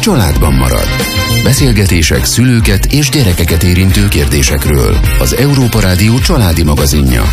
családban marad. Beszélgetések szülőket és gyerekeket érintő kérdésekről. Az Európa Rádió családi magazinja.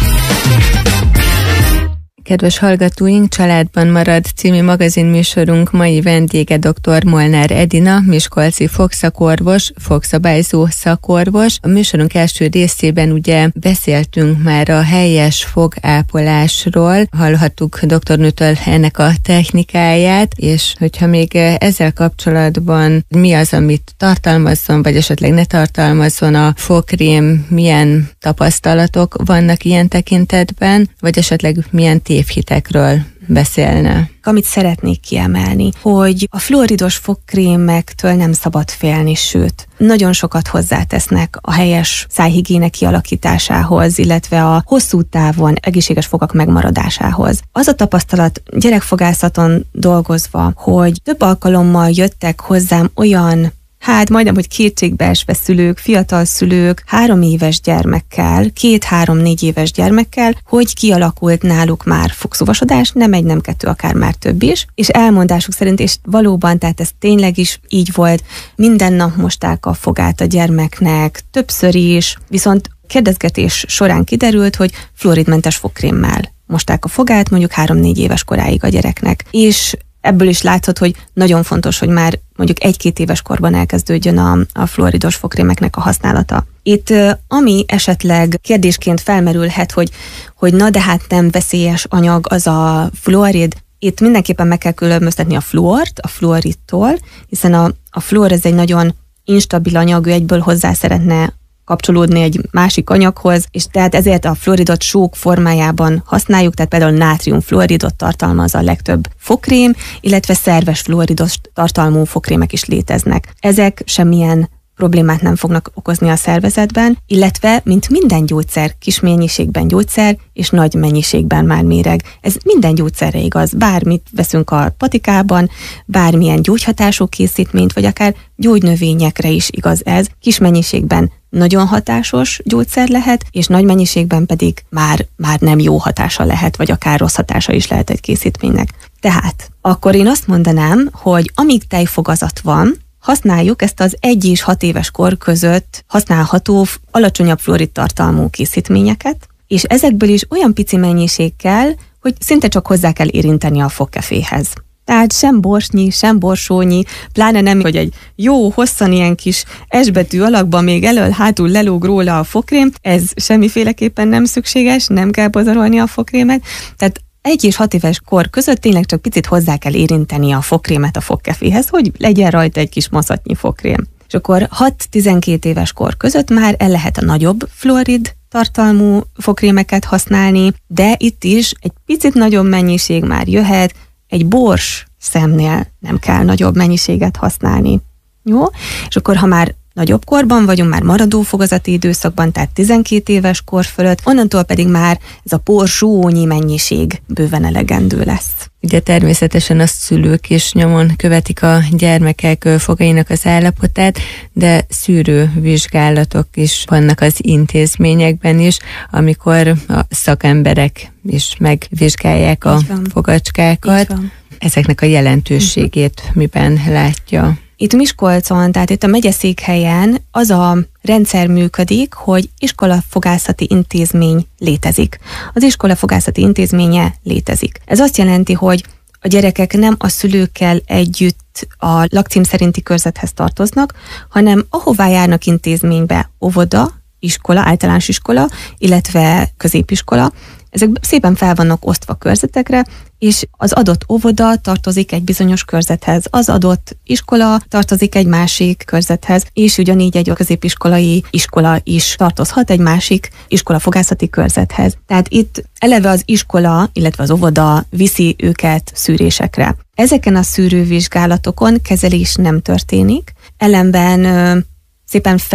Kedves hallgatóink, Családban marad című magazinműsorunk mai vendége dr. Molnár Edina, miskolci fogszakorvos, fogszabályzó szakorvos. A műsorunk első részében ugye beszéltünk már a helyes fogápolásról, hallhattuk doktornőtől ennek a technikáját, és hogyha még ezzel kapcsolatban mi az, amit tartalmazzon, vagy esetleg ne tartalmazzon a fogkrém, milyen tapasztalatok vannak ilyen tekintetben, vagy esetleg milyen tévhitekről beszélne. Amit szeretnék kiemelni, hogy a fluoridos fogkrémektől nem szabad félni, sőt, nagyon sokat hozzátesznek a helyes szájhigiéne kialakításához, illetve a hosszú távon egészséges fogak megmaradásához. Az a tapasztalat gyerekfogászaton dolgozva, hogy több alkalommal jöttek hozzám olyan majdnem, hogy kétségbeesve szülők, fiatal szülők, 3 éves gyermekkel, 2-3-4 éves gyermekkel, hogy kialakult náluk már fogszúvasodás, nem 1, nem 2, akár már több is, és elmondásuk szerint, és valóban, tehát ez tényleg is így volt, minden nap mosták a fogát a gyermeknek, többször is, viszont kérdezgetés során kiderült, hogy fluoridmentes fogkrémmel mosták a fogát, mondjuk 3-4 éves koráig a gyereknek, és ebből is láthat, hogy nagyon fontos, hogy már mondjuk 1-2 éves korban elkezdődjön a fluoridos fogkrémeknek a használata. Itt ami esetleg kérdésként felmerülhet, hogy na de hát nem veszélyes anyag az a fluorid, itt mindenképpen meg kell különböztetni a fluort a fluoridtól, hiszen a fluor ez egy nagyon instabil anyag, ő egyből hozzá szeretne kapcsolódni egy másik anyaghoz, és tehát ezért a fluoridot sók formájában használjuk, tehát például nátriumfluoridot tartalmaz a legtöbb fogkrém, illetve szerves fluoridos tartalmú fogkrémek is léteznek. Ezek semmilyen problémát nem fognak okozni a szervezetben, illetve, mint minden gyógyszer, kis mennyiségben gyógyszer, és nagy mennyiségben már méreg. Ez minden gyógyszerre igaz. Bármit veszünk a patikában, bármilyen gyógyhatású készítményt, vagy akár gyógynövényekre is igaz ez. Kis mennyiségben nagyon hatásos gyógyszer lehet, és nagy mennyiségben pedig már nem jó hatása lehet, vagy akár rossz hatása is lehet egy készítménynek. Tehát akkor én azt mondanám, hogy amíg tejfogazat van, használjuk ezt az 1 és 6 éves kor között használható alacsonyabb fluorid tartalmú készítményeket, és ezekből is olyan pici mennyiség kell, hogy szinte csak hozzá kell érinteni a fogkeféhez. Tehát sem borsnyi, sem borsónyi, pláne nem, hogy egy jó, hosszan ilyen kis S-betű alakban még elől-hátul lelóg róla a fogkrém, ez semmiféleképpen nem szükséges, nem kell pazarolni a fogkrémet, tehát 1 és 6 éves kor között tényleg csak picit hozzá kell érinteni a fogkrémet a fogkeféhez, hogy legyen rajta egy kis maszatnyi fogkrém. És akkor 6-12 éves kor között már el lehet a nagyobb fluorid tartalmú fogkrémeket használni, de itt is egy picit nagyobb mennyiség már jöhet, egy bors szemnél nem kell nagyobb mennyiséget használni. Jó? És akkor, ha már nagyobb korban vagyunk, már maradó fogazati időszakban, tehát 12 éves kor fölött, onnantól pedig már ez a porsónyi mennyiség bőven elegendő lesz. Ugye természetesen a szülők is nyomon követik a gyermekek fogainak az állapotát, de szűrővizsgálatok is vannak az intézményekben is, amikor a szakemberek is megvizsgálják a fogacskákat. Ezeknek a jelentőségét miben látja? Itt Miskolcon, tehát itt a megyeszékhelyen az a rendszer működik, hogy iskolafogászati intézmény létezik. Az iskolafogászati intézménye létezik. Ez azt jelenti, hogy a gyerekek nem a szülőkkel együtt a lakcím szerinti körzethez tartoznak, hanem ahová járnak intézménybe, óvoda, iskola, általános iskola, illetve középiskola, ezek szépen fel vannak osztva körzetekre, és az adott óvoda tartozik egy bizonyos körzethez, az adott iskola tartozik egy másik körzethez, és ugyanígy egy középiskolai iskola is tartozhat egy másik iskolafogászati körzethez. Tehát itt eleve az iskola, illetve az óvoda viszi őket szűrésekre. Ezeken a szűrővizsgálatokon kezelés nem történik, ellenben szépen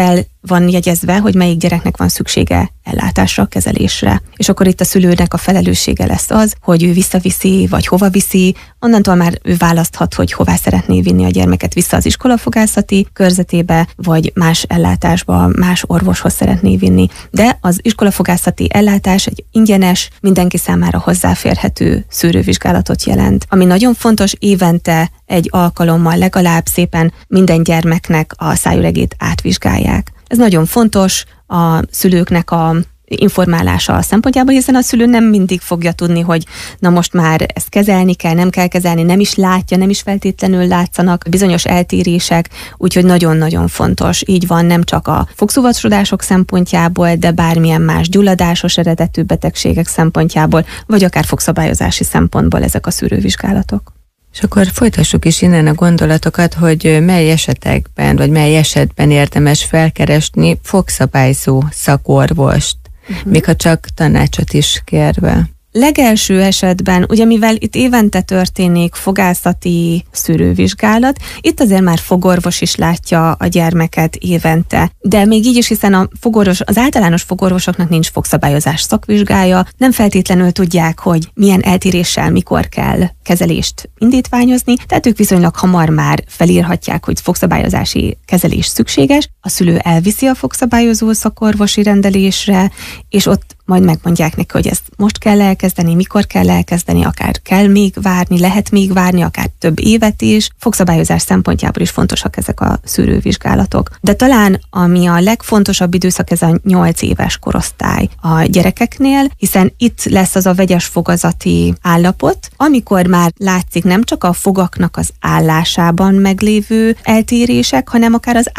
van jegyezve, hogy melyik gyereknek van szüksége ellátásra, kezelésre. És akkor itt a szülőnek a felelőssége lesz az, hogy ő visszaviszi, vagy hova viszi, onnantól már ő választhat, hogy hová szeretné vinni a gyermeket vissza az iskolafogászati körzetébe, vagy más ellátásba, más orvoshoz szeretné vinni. De az iskolafogászati ellátás egy ingyenes, mindenki számára hozzáférhető szűrővizsgálatot jelent. Ami nagyon fontos, évente egy alkalommal legalább szépen minden gyermeknek a szájüregét átvizsgálják. Ez nagyon fontos a szülőknek a informálása szempontjából, hiszen a szülő nem mindig fogja tudni, hogy na most már ezt kezelni kell, nem kell kezelni, nem is látja, nem is feltétlenül látszanak bizonyos eltérések, úgyhogy nagyon-nagyon fontos. Így van nem csak a fogszúvasodások szempontjából, de bármilyen más gyulladásos eredetű betegségek szempontjából, vagy akár fogszabályozási szempontból ezek a szűrővizsgálatok. És akkor folytassuk is innen a gondolatokat, hogy mely esetekben, vagy mely esetben érdemes felkeresni fogszabályzó szakorvost, még ha csak tanácsot is kérve. Legelső esetben, ugye mivel itt évente történik fogászati szűrővizsgálat, itt azért már fogorvos is látja a gyermeket évente. De még így is, hiszen az általános fogorvosoknak nincs fogszabályozás szakvizsgája, nem feltétlenül tudják, hogy milyen eltéréssel mikor kell kezelést indítványozni, tehát ők viszonylag hamar már felírhatják, hogy fogszabályozási kezelés szükséges, a szülő elviszi a fogszabályozó szakorvosi rendelésre, és ott majd megmondják neki, hogy ezt most kell elkezdeni, mikor kell elkezdeni, akár kell még várni, lehet még várni, akár több évet is. Fogszabályozás szempontjából is fontosak ezek a szűrővizsgálatok. De talán ami a legfontosabb időszak, ez a 8 éves korosztály a gyerekeknél, hiszen itt lesz az a vegyes fogazati állapot, amikor már látszik nem csak a fogaknak az állásában meglévő eltérések, hanem akár az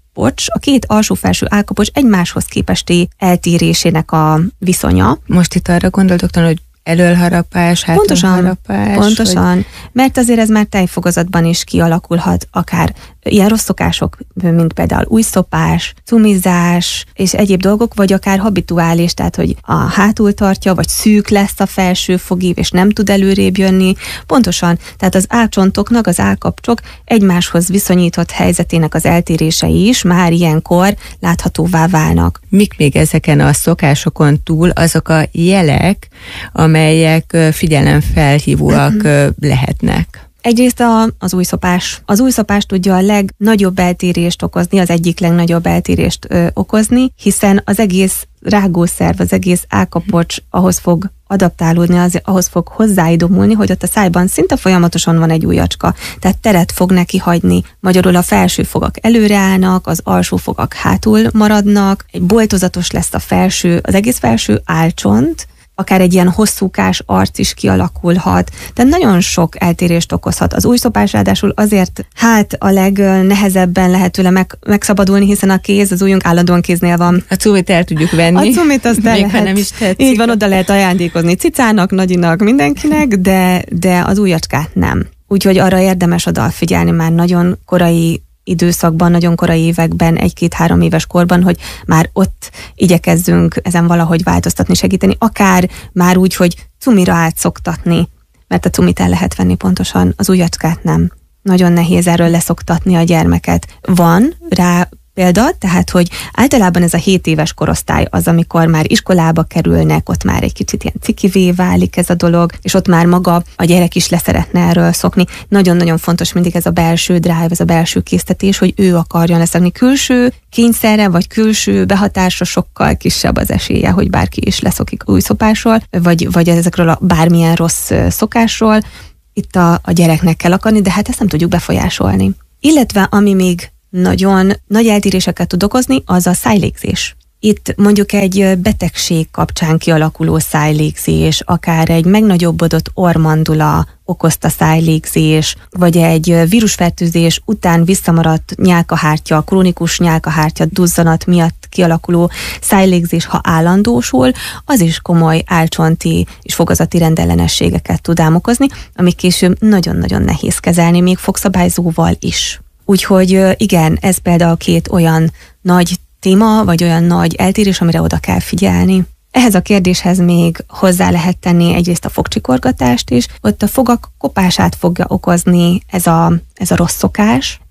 a két alsó-felső állkapocs egymáshoz képesti eltérésének a viszonya. Most itt arra gondoltok, hogy elölharapás, hátulharapás? Pontosan, mert azért ez már tejfogazatban is kialakulhat, akár ilyen rossz szokások, mint például újszopás, cumizás és egyéb dolgok, vagy akár habituális, tehát hogy a hátul tartja, vagy szűk lesz a felső fogív, és nem tud előrébb jönni. Pontosan, tehát az állcsontoknak, az állkapcsok egymáshoz viszonyított helyzetének az eltérései is már ilyenkor láthatóvá válnak. Mik még ezeken a szokásokon túl azok a jelek, amelyek figyelemfelhívóak lehetnek? Egyrészt az újszopás. Az újszopás tudja a legnagyobb eltérést okozni, az egyik legnagyobb eltérést okozni, hiszen az egész rágószerv, az egész állkapocs ahhoz fog adaptálódni, ahhoz fog hozzáidomulni, hogy ott a szájban szinte folyamatosan van egy ujjacska, tehát teret fog neki hagyni. Magyarul a felső fogak előreállnak, az alsó fogak hátul maradnak, egy boltozatos lesz az egész felső állcsont, akár egy ilyen hosszúkás arc is kialakulhat, de nagyon sok eltérést okozhat. Az újszopás ráadásul azért a legnehezebben lehet tőle megszabadulni, hiszen a kéz, az ujjunk állandóan kéznél van. A cumit el tudjuk venni. A cumit azt el lehet. Nem is tetszik. Így van, oda lehet ajándékozni cicának, nagyinak, mindenkinek, de az ujjacskát nem. Úgyhogy arra érdemes odafigyelni már nagyon korai időszakban, nagyon korai években, 1-2-3 éves korban, hogy már ott igyekezzünk ezen valahogy változtatni, segíteni, akár már úgy, hogy cumira átszoktatni, mert a cumit el lehet venni pontosan, az ujjacskát nem. Nagyon nehéz erről leszoktatni a gyermeket. Van rá példa, tehát, hogy általában ez a 7 éves korosztály az, amikor már iskolába kerülnek, ott már egy kicsit ilyen cikivé válik ez a dolog, és ott már maga a gyerek is leszeretne erről szokni. Nagyon-nagyon fontos mindig ez a belső drive, ez a belső késztetés, hogy ő akarjon leszokni. Külső kényszerre, vagy külső behatásra sokkal kisebb az esélye, hogy bárki is leszokik újszopásról, vagy ezekről a bármilyen rossz szokásról. Itt a gyereknek kell akarni, de hát ezt nem tudjuk befolyásolni. Illetve ami még nagyon nagy eltéréseket tud okozni, az a szájlégzés. Itt mondjuk egy betegség kapcsán kialakuló szájlégzés, akár egy megnagyobbodott orrmandula okozta szájlégzés, vagy egy vírusfertőzés után visszamaradt nyálkahártya, krónikus nyálkahártya duzzanat miatt kialakuló szájlégzés, ha állandósul, az is komoly állcsonti és fogazati rendellenességeket tud ám okozni, ami később nagyon-nagyon nehéz kezelni, még fogszabályzóval is. Úgyhogy igen, ez például 2 olyan nagy téma, vagy olyan nagy eltérés, amire oda kell figyelni. Ehhez a kérdéshez még hozzá lehet tenni egyrészt a fogcsikorgatást is, ott a fogak kopását fogja okozni ez a rossz szokás,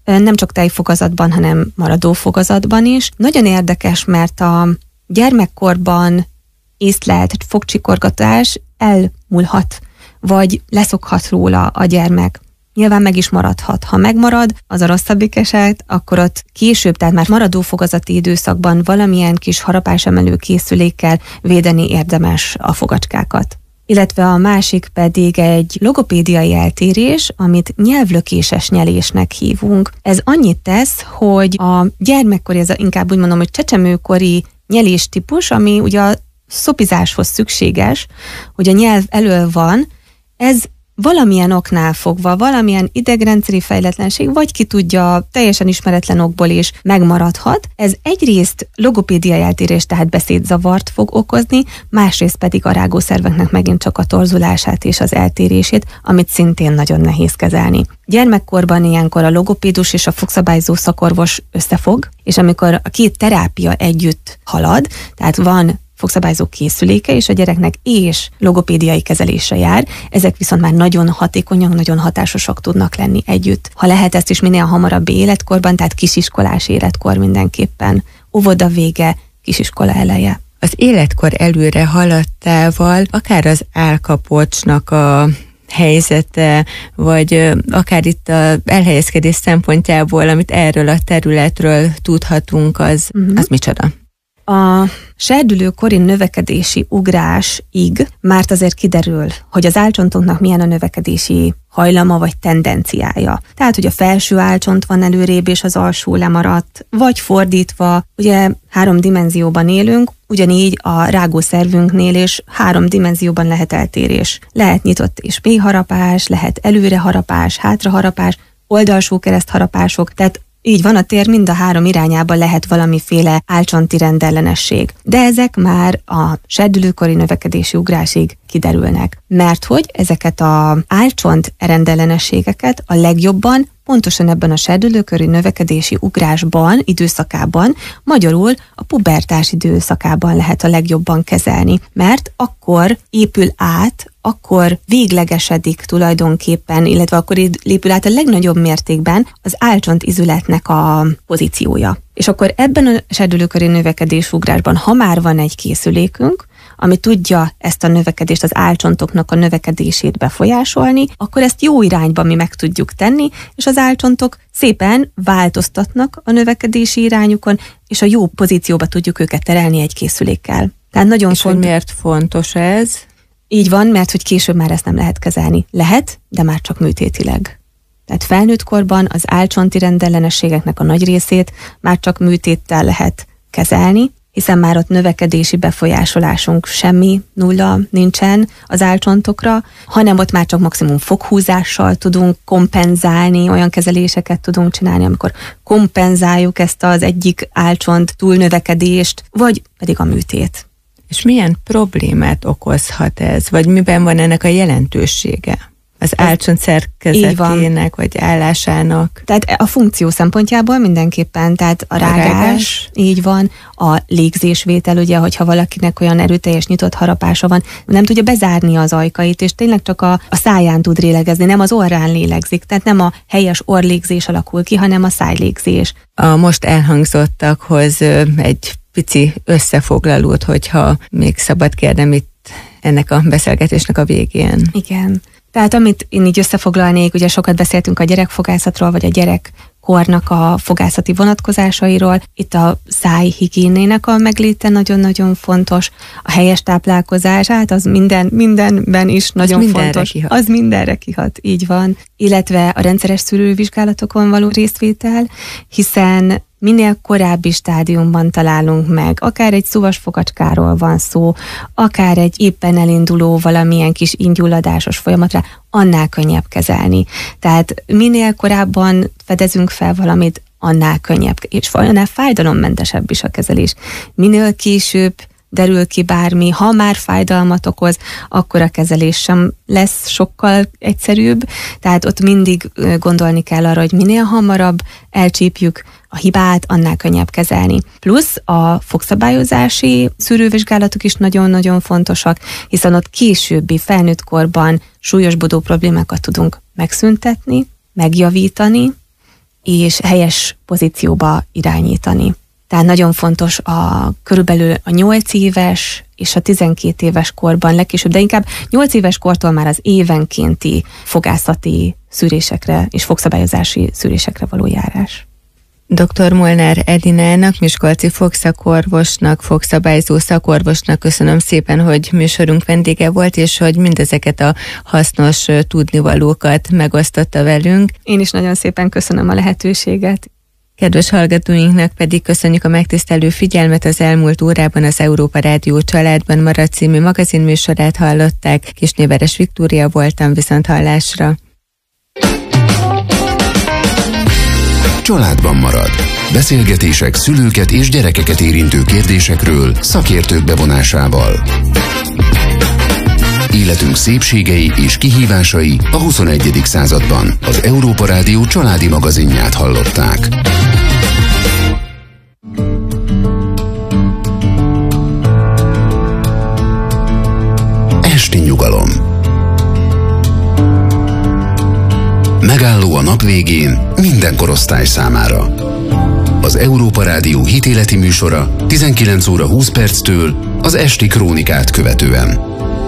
nem csak tejfogazatban, hanem maradó fogazatban is. Nagyon érdekes, mert a gyermekkorban észlelt fogcsikorgatás elmúlhat, vagy leszokhat róla a gyermek. Nyilván meg is maradhat. Ha megmarad, az a rosszabbik eset, akkor ott később, tehát már maradó fogazati időszakban valamilyen kis harapásemelő készülékkel védeni érdemes a fogacskákat. Illetve a másik pedig egy logopédiai eltérés, amit nyelvlökéses nyelésnek hívunk. Ez annyit tesz, hogy a gyermekkori, ez inkább úgy mondom, hogy csecsemőkori nyeléstípus, ami ugye a szopizáshoz szükséges, hogy a nyelv elől van, ez valamilyen oknál fogva, valamilyen idegrendszeri fejletlenség, vagy ki tudja, teljesen ismeretlen okból is megmaradhat. Ez egyrészt logopédiai eltérés, tehát beszédzavart fog okozni, másrészt pedig a rágószerveknek megint csak a torzulását és az eltérését, amit szintén nagyon nehéz kezelni. Gyermekkorban ilyenkor a logopédus és a fogszabályzó szakorvos összefog, és amikor a két terápia együtt halad, tehát van fogszabályzó készüléke, és a gyereknek és logopédiai kezelése jár, ezek viszont már nagyon hatékonyak, nagyon hatásosak tudnak lenni együtt. Ha lehet, ezt is minél hamarabbi életkorban, tehát kisiskolás életkor mindenképpen. Óvoda vége, kisiskola eleje. Az életkor előre haladtával akár az állkapocsnak a helyzete, vagy akár itt az elhelyezkedés szempontjából, amit erről a területről tudhatunk, az micsoda? A serdülőkori növekedési ugrásig már azért kiderül, hogy az álcsontoknak milyen a növekedési hajlama vagy tendenciája. Tehát, hogy a felső álcsont van előrébb és az alsó lemaradt, vagy fordítva, ugye 3 dimenzióban élünk, ugyanígy a rágószervünknél is 3 dimenzióban lehet eltérés. Lehet nyitott és mély harapás, lehet előre harapás, hátra harapás, oldalsó kereszt harapások, tehát így van, a tér mind a 3 irányában lehet valamiféle álcsonti rendellenesség. De ezek már a serdülőkori növekedési ugrásig kiderülnek. Mert hogy ezeket az álcsont rendellenességeket a legjobban pontosan ebben a serdülőkori növekedési ugrásban, időszakában, magyarul a pubertás időszakában lehet a legjobban kezelni, mert akkor épül át, akkor véglegesedik tulajdonképpen, illetve akkor lépül át a legnagyobb mértékben az álcsont izületnek a pozíciója. És akkor ebben a serdülőkori növekedési ugrásban, ha már van egy készülékünk, ami tudja ezt a növekedést, az álcsontoknak a növekedését befolyásolni, akkor ezt jó irányba mi meg tudjuk tenni, és az álcsontok szépen változtatnak a növekedési irányukon, és a jó pozícióba tudjuk őket terelni egy készülékkel. Tehát nagyon és hogy miért fontos ez? Így van, mert hogy később már ezt nem lehet kezelni. Lehet, de már csak műtétileg. Tehát felnőtt korban az álcsonti rendellenességeknek a nagy részét már csak műtéttel lehet kezelni, hiszen már ott növekedési befolyásolásunk semmi, nulla nincsen az álcsontokra, hanem ott már csak maximum foghúzással tudunk kompenzálni, olyan kezeléseket tudunk csinálni, amikor kompenzáljuk ezt az egyik álcsont túlnövekedést, vagy pedig a műtét. És milyen problémát okozhat ez, vagy miben van ennek a jelentősége? Az álcsont szerkezetének, vagy állásának. Tehát a funkció szempontjából mindenképpen, tehát a rágás, így van, a légzésvétel, ugye, hogyha valakinek olyan erőteljes nyitott harapása van, nem tudja bezárni az ajkait, és tényleg csak a száján tud lélegezni, nem az orrán lélegzik, tehát nem a helyes orrlégzés alakul ki, hanem a szájlégzés. A most elhangzottakhoz egy pici összefoglalót, hogyha még szabad kérnem itt ennek a beszélgetésnek a végén. Igen. Tehát amit én így összefoglalnék, ugye sokat beszéltünk a gyerekfogászatról, vagy a gyerekkornak a fogászati vonatkozásairól. Itt a szájhigiénének a megléte nagyon-nagyon fontos. A helyes táplálkozás, hát az mindenben is nagyon fontos. Az mindenre kihat, így van. Illetve a rendszeres szűrővizsgálatokon való részvétel, hiszen minél korábbi stádiumban találunk meg, akár egy szúvas fogacskáról van szó, akár egy éppen elinduló valamilyen kis ingyulladásos folyamatra, annál könnyebb kezelni. Tehát minél korábban fedezünk fel valamit, annál könnyebb, és annál fájdalommentesebb is a kezelés. Minél később derül ki bármi, ha már fájdalmat okoz, akkor a kezelés sem lesz sokkal egyszerűbb, tehát ott mindig gondolni kell arra, hogy minél hamarabb elcsípjük a hibát, annál könnyebb kezelni. Plusz a fogszabályozási szűrővizsgálatok is nagyon-nagyon fontosak, hiszen ott későbbi felnőtt korban súlyosbodó problémákat tudunk megszüntetni, megjavítani, és helyes pozícióba irányítani. Tehát nagyon fontos körülbelül a 8 éves és a 12 éves korban legkésőbb, de inkább 8 éves kortól már az évenkénti fogászati szűrésekre és fogszabályozási szűrésekre való járás. Dr. Molnár Edinának, miskolci fogszakorvosnak, fogszabályzó szakorvosnak köszönöm szépen, hogy műsorunk vendége volt, és hogy mindezeket a hasznos tudnivalókat megosztotta velünk. Én is nagyon szépen köszönöm a lehetőséget. Kedves hallgatóinknak pedig köszönjük a megtisztelő figyelmet. Az elmúlt órában az Európa Rádió Családban maradt című magazinműsorát hallották. Kisnéveres Viktória voltam, viszont hallásra. Családban marad. Beszélgetések szülőket és gyerekeket érintő kérdésekről szakértők bevonásával. Életünk szépségei és kihívásai a 21. században. Az Európa Rádió családi magazinját hallották. Esti nyugalom. Megálló a nap végén minden korosztály számára. Az Európa Rádió hitéleti műsora 19 óra 20 perctől az esti krónikát követően.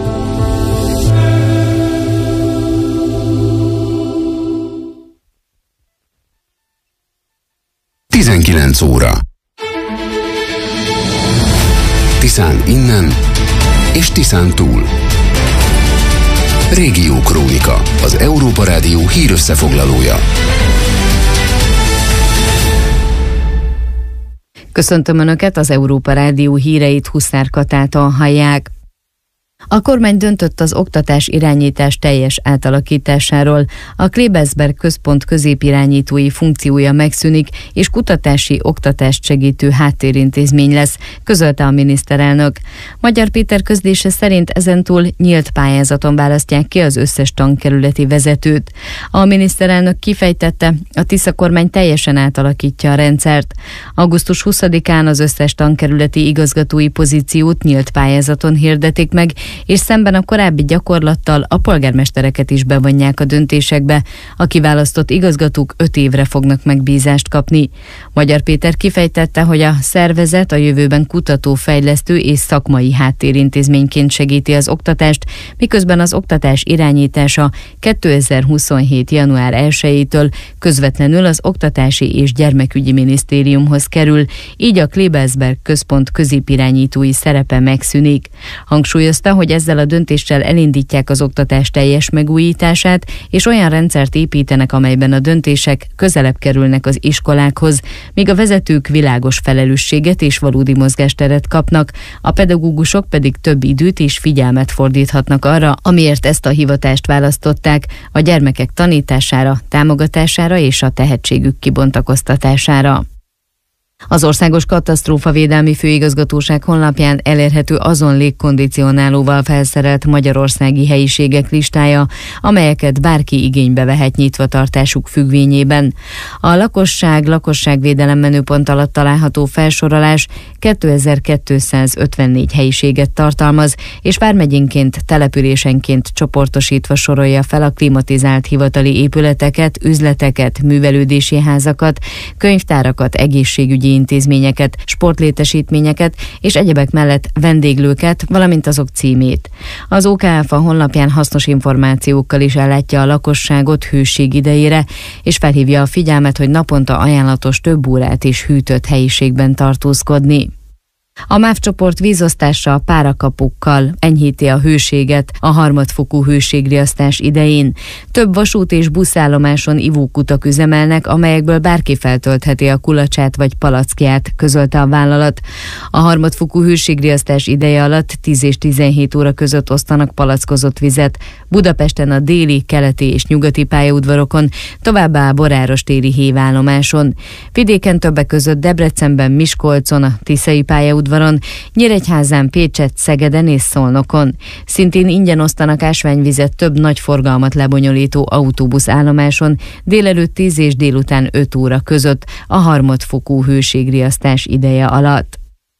Tizenkilenc óra. Tiszán innen és Tiszán túl. Régió Krónika, az Európa Rádió hírösszefoglalója. Köszöntöm Önöket, az Európa Rádió híreit Huszár Katától hallják. A kormány döntött az oktatás irányítás teljes átalakításáról. A Klebersberg Központ középirányítói funkciója megszűnik, és kutatási oktatást segítő háttérintézmény lesz, közölte a miniszterelnök. Magyar Péter közlése szerint ezentúl nyílt pályázaton választják ki az összes tankerületi vezetőt. A miniszterelnök kifejtette, a Tisza kormány teljesen átalakítja a rendszert. Augusztus 20-án az összes tankerületi igazgatói pozíciót nyílt pályázaton hirdetik meg, és szemben a korábbi gyakorlattal a polgármestereket is bevonják a döntésekbe. A kiválasztott igazgatók 5 évre fognak megbízást kapni. Magyar Péter kifejtette, hogy a szervezet a jövőben kutató-fejlesztő és szakmai háttérintézményként segíti az oktatást, miközben az oktatás irányítása 2027. január 1-től közvetlenül az Oktatási és Gyermekügyi Minisztériumhoz kerül, így a Klebersberg Központ középirányítói szerepe megszűnik. Hangsúlyozta, hogy ezzel a döntéssel elindítják az oktatás teljes megújítását, és olyan rendszert építenek, amelyben a döntések közelebb kerülnek az iskolákhoz, míg a vezetők világos felelősséget és valódi mozgásteret kapnak, a pedagógusok pedig több időt és figyelmet fordíthatnak arra, amiért ezt a hivatást választották, a gyermekek tanítására, támogatására és a tehetségük kibontakoztatására. Az Országos Katasztrófavédelmi Főigazgatóság honlapján elérhető azon légkondicionálóval felszerelt magyarországi helyiségek listája, amelyeket bárki igénybe vehet nyitvatartásuk függvényében. A lakosságvédelem menüpont alatt található felsorolás 2254 helyiséget tartalmaz, és vármegyénként, településenként csoportosítva sorolja fel a klimatizált hivatali épületeket, üzleteket, művelődési házakat, könyvtárakat, egészségügyi intézményeket, sportlétesítményeket és egyebek mellett vendéglőket, valamint azok címét. Az OKF a honlapján hasznos információkkal is ellátja a lakosságot hőség idejére, és felhívja a figyelmet, hogy naponta ajánlatos több órát is hűtött helyiségben tartózkodni. A MÁV csoport vízosztása párakapukkal enyhíti a hőséget a harmadfokú hőségriasztás idején. Több vasút és buszállomáson ivókutak üzemelnek, amelyekből bárki feltöltheti a kulacsát vagy palackját, közölte a vállalat. A harmadfokú hőségriasztás ideje alatt 10 és 17 óra között osztanak palackozott vizet. Budapesten a déli, keleti és nyugati pályaudvarokon, továbbá a Boráros-téri hévállomáson. Vidéken többek között Debrecenben, Miskolcon, a Tiszai pályaudvaron, Nyíregyházán, Pécsett, Szegeden és Szolnokon. Szintén ingyen osztanak ásványvizet több nagy forgalmat lebonyolító autóbuszállomáson délelőtt 10 és délután 5 óra között a harmadfokú hőségriasztás ideje alatt.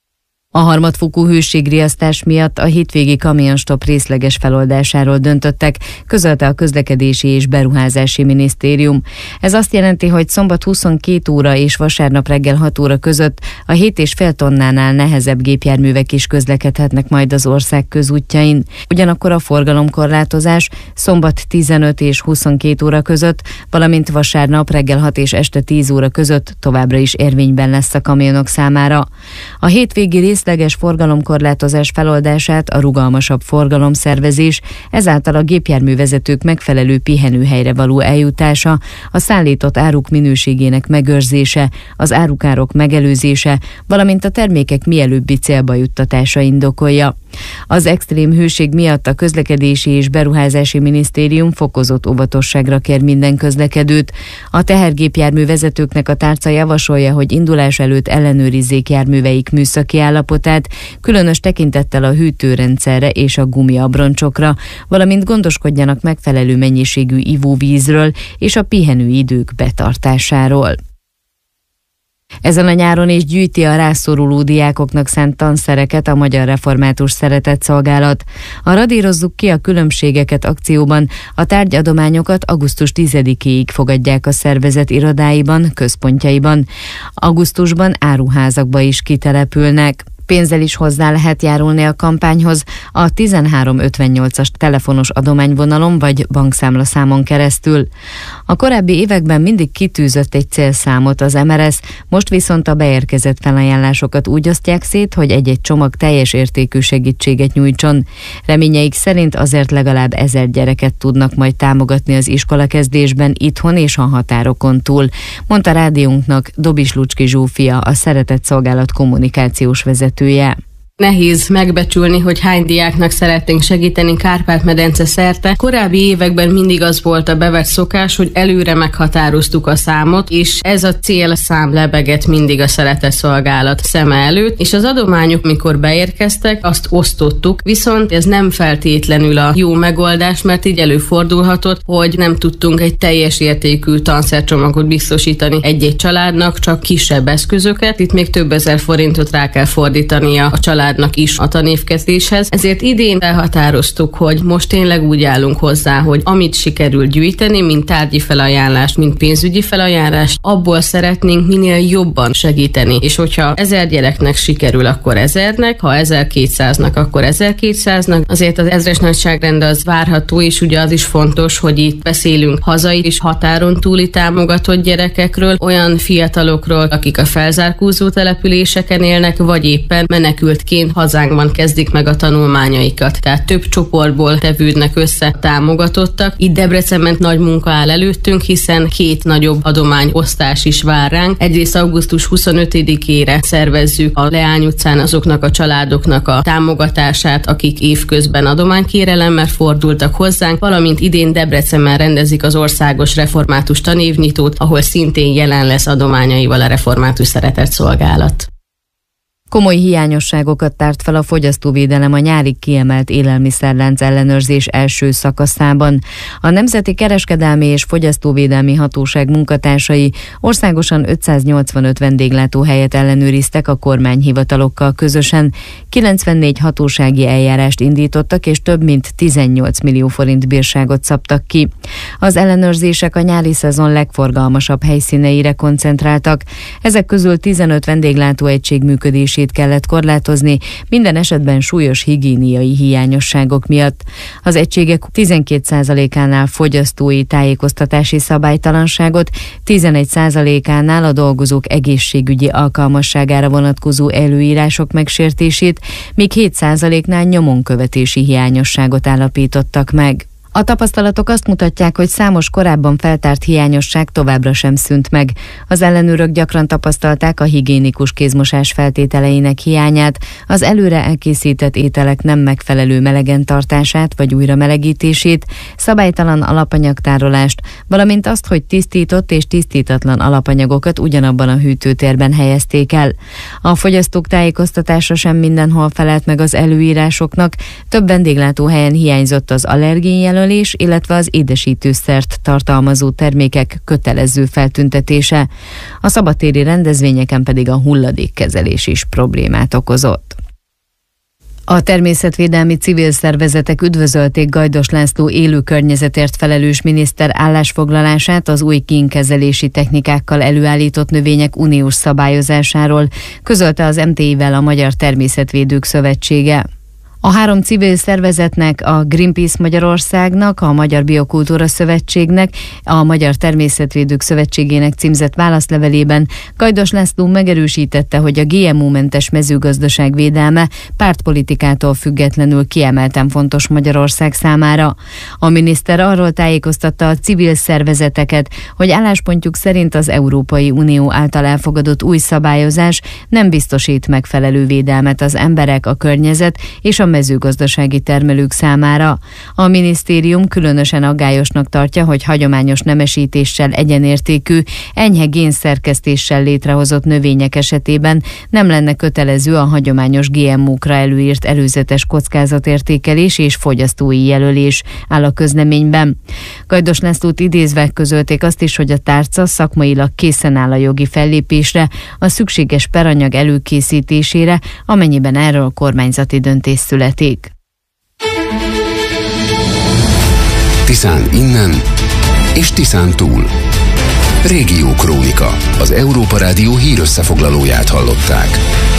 A harmadfokú hőségriasztás miatt a hétvégi kamionstop részleges feloldásáról döntöttek, közölte a Közlekedési és Beruházási Minisztérium. Ez azt jelenti, hogy szombat 22 óra és vasárnap reggel 6 óra között a 7,5 tonnánál nehezebb gépjárművek is közlekedhetnek majd az ország közútjain. Ugyanakkor a forgalomkorlátozás szombat 15 és 22 óra között, valamint vasárnap reggel 6 és este 10 óra között továbbra is érvényben lesz a kamionok számára. A hétvégi részleges forgalomkorlátozás feloldását a rugalmasabb forgalomszervezés, ezáltal a gépjárművezetők megfelelő pihenőhelyre való eljutása, a szállított áruk minőségének megőrzése, az árukárok megelőzése, valamint a termékek mielőbbi célba juttatása indokolja. Az extrém hőség miatt a Közlekedési és Beruházási Minisztérium fokozott óvatosságra kér minden közlekedőt. A tehergépjármű vezetőknek a tárca javasolja, hogy indulás előtt ellenőrizzék járműveik műszaki állapotát, különös tekintettel a hűtőrendszerre és a gumiabroncsokra, valamint gondoskodjanak megfelelő mennyiségű ivóvízről és a pihenőidők betartásáról. Ezen a nyáron is gyűjti a rászoruló diákoknak szánt tanszereket a Magyar Református Szeretetszolgálat. A Radírozzuk ki a különbségeket akcióban a tárgyadományokat augusztus 10-éig fogadják a szervezet irodáiban, központjaiban. Augusztusban áruházakba is kitelepülnek. Pénzzel is hozzá lehet járulni a kampányhoz a 1358-as telefonos adományvonalon vagy bankszámlaszámon keresztül. A korábbi években mindig kitűzött egy célszámot az MRS, most viszont a beérkezett felajánlásokat úgy osztják szét, hogy egy-egy csomag teljes értékű segítséget nyújtson. Reményeik szerint azért legalább 1000 gyereket tudnak majd támogatni az iskolakezdésben itthon és a határokon túl, mondta rádiónknak Dobis Lucski Zsófia, a Szeretetszolgálat kommunikációs vezetője. Nehéz megbecsülni, hogy hány diáknak szeretnénk segíteni Kárpát-medence szerte. Korábbi években mindig az volt a bevett szokás, hogy előre meghatároztuk a számot, és ez a célszám lebegett mindig a Szeretetszolgálat szeme előtt, és az adományok, mikor beérkeztek, azt osztottuk, viszont ez nem feltétlenül a jó megoldás, mert így előfordulhatott, hogy nem tudtunk egy teljes értékű tanszercsomagot biztosítani egy-egy családnak, csak kisebb eszközöket. Itt még több ezer forintot rá kell fordítania a családnak is a tanévkezdéshez. Ezért idén elhatároztuk, hogy most tényleg úgy állunk hozzá, hogy amit sikerül gyűjteni, mint tárgyi felajánlást, mint pénzügyi felajánlást, abból szeretnénk minél jobban segíteni. És hogyha 1000 gyereknek sikerül, akkor 1000-nek, ha 1200-nak, akkor 1200-nak. Azért az ezres nagyságrend az várható, és ugye az is fontos, hogy itt beszélünk hazai és határon túli támogatott gyerekekről, olyan fiatalokról, akik a felzárkózó településeken élnek, vagy éppen menekültként hazánkban kezdik meg a tanulmányaikat. Tehát több csoportból tevődnek össze támogatottak. Itt Debrecenben nagy munka áll előttünk, hiszen 2 nagyobb adományosztás is vár ránk. Egyrészt augusztus 25-ére szervezzük a Leány utcán azoknak a családoknak a támogatását, akik évközben adománykérelemmel fordultak hozzánk, valamint idén Debrecenben rendezik az Országos Református Tanévnyitót, ahol szintén jelen lesz adományaival a Református Szeretetszolgálat. Komoly hiányosságokat tárt fel a fogyasztóvédelem a nyárig kiemelt élelmiszerlánc ellenőrzés első szakaszában. A Nemzeti Kereskedelmi és Fogyasztóvédelmi Hatóság munkatársai országosan 585 vendéglátóhelyet ellenőriztek a kormányhivatalokkal közösen, 94 hatósági eljárást indítottak és több mint 18 millió forint bírságot szabtak ki. Az ellenőrzések a nyári szezon legforgalmasabb helyszíneire koncentráltak. Ezek közül 15 vendéglátóegység működését kellett korlátozni, minden esetben súlyos higiéniai hiányosságok miatt. Az egységek 12%-ánál fogyasztói tájékoztatási szabálytalanságot, 11%-ánál a dolgozók egészségügyi alkalmasságára vonatkozó előírások megsértését, míg 7%-nál nyomonkövetési hiányosságot állapítottak meg. A tapasztalatok azt mutatják, hogy számos korábban feltárt hiányosság továbbra sem szűnt meg. Az ellenőrök gyakran tapasztalták a higiénikus kézmosás feltételeinek hiányát, az előre elkészített ételek nem megfelelő melegen tartását vagy újra melegítését, szabálytalan alapanyagtárolást, valamint azt, hogy tisztított és tisztítatlan alapanyagokat ugyanabban a hűtőtérben helyezték el. A fogyasztók tájékoztatása sem mindenhol felelt meg az előírásoknak, több vendéglátóhelyen hiányzott az allergén jelölés, illetve az édesítőszert tartalmazó termékek kötelező feltüntetése. A szabadtéri rendezvényeken pedig a hulladékkezelés is problémát okozott. A természetvédelmi civil szervezetek üdvözölték Gajdos László élő környezetért felelős miniszter állásfoglalását az új kínkezelési technikákkal előállított növények uniós szabályozásáról, közölte az MTI-vel a Magyar Természetvédők Szövetsége. A 3 civil szervezetnek, a Greenpeace Magyarországnak, a Magyar Biokultúra Szövetségnek, a Magyar Természetvédők Szövetségének címzett válaszlevelében Gajdos László megerősítette, hogy a GMO-mentes mezőgazdaság védelme pártpolitikától függetlenül kiemelten fontos Magyarország számára. A miniszter arról tájékoztatta a civil szervezeteket, hogy álláspontjuk szerint az Európai Unió által elfogadott új szabályozás nem biztosít megfelelő védelmet az emberek, a környezet és a mezőgazdasági termelők számára. A minisztérium különösen aggályosnak tartja, hogy hagyományos nemesítéssel egyenértékű, enyhe génszerkesztéssel létrehozott növények esetében nem lenne kötelező a hagyományos GMO-kra előírt előzetes kockázatértékelés és fogyasztói jelölés, áll a közleményben. Gajdos Lászlót idézve közölték azt is, hogy a tárca szakmailag készen áll a jogi fellépésre, a szükséges peranyag előkészítésére, amennyiben erről kormányzati döntés születik. Tiszán innen és Tiszán túl. Régió Krónika, az Európa Rádió hírösszefoglalóját hallották.